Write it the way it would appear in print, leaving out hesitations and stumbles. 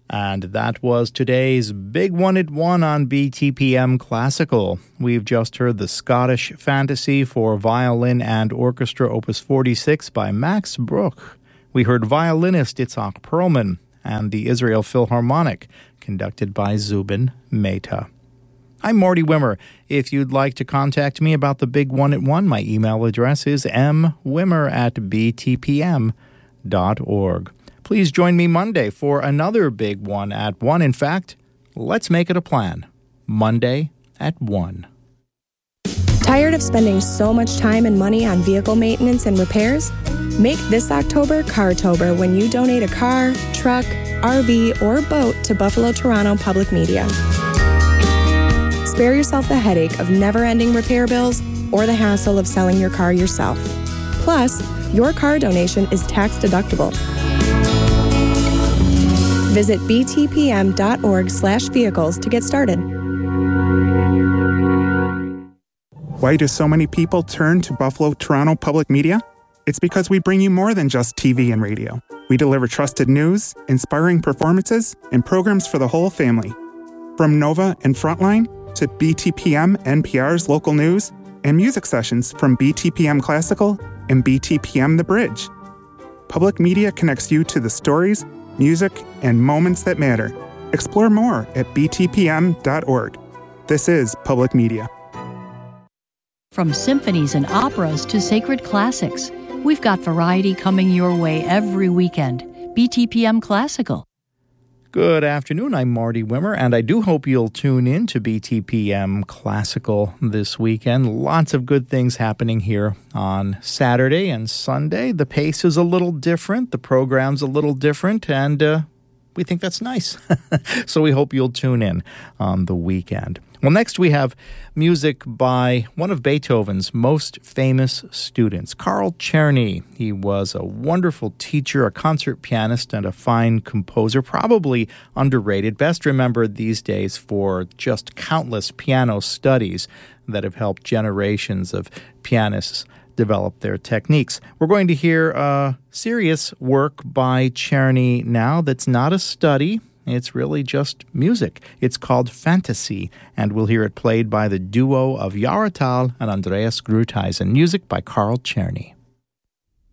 And that was today's Big One at One on BTPM Classical. We've just heard the Scottish Fantasy for Violin and Orchestra Opus 46 by Max Bruch. We heard violinist Itzhak Perlman and the Israel Philharmonic, conducted by Zubin Mehta. I'm Marty Wimmer. If you'd like to contact me about the Big One at One, my email address is mwimmer@btpm.org. Please join me Monday for another Big One at One. In fact, let's make it a plan. Monday at 1. Tired of spending so much time and money on vehicle maintenance and repairs? Make this October Cartober when you donate a car, truck, RV, or boat to Buffalo Toronto Public Media. Spare yourself the headache of never-ending repair bills or the hassle of selling your car yourself. Plus, your car donation is tax-deductible. Visit btpm.org/vehicles to get started. Why do so many people turn to Buffalo Toronto Public Media? It's because we bring you more than just TV and radio. We deliver trusted news, inspiring performances, and programs for the whole family. From Nova and Frontline to BTPM NPR's local news and music sessions from BTPM Classical and BTPM The Bridge. Public Media connects you to the stories, music, and moments that matter. Explore more at btpm.org. This is Public Media. From symphonies and operas to sacred classics, we've got variety coming your way every weekend. BTPM Classical. Good afternoon, I'm Marty Wimmer, and I do hope you'll tune in to BTPM Classical this weekend. Lots of good things happening here on Saturday and Sunday. The pace is a little different, the program's a little different, and we think that's nice. So we hope you'll tune in on the weekend. Well, next we have music by one of Beethoven's most famous students, Carl Czerny. He was a wonderful teacher, a concert pianist, and a fine composer, probably underrated, best remembered these days for just countless piano studies that have helped generations of pianists develop their techniques. We're going to hear a serious work by Czerny now that's not a study. It's really just music. It's called Fantasy, and we'll hear it played by the duo of Yara Tal and Andreas Grutheisen. Music by Carl Czerny.